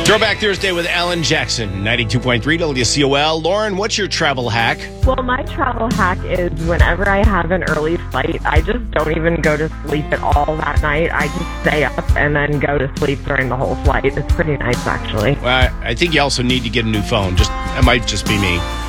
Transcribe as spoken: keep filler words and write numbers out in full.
Throwback Thursday with Alan Jackson, ninety-two point three W C O L. Lauren, what's your travel hack? Well, my travel hack is whenever I have an early flight, I just don't even go to sleep at all that night. I just stay up and then go to sleep during the whole flight. It's pretty nice, actually. Well, I I think you also need to get a new phone. Just That might just be me.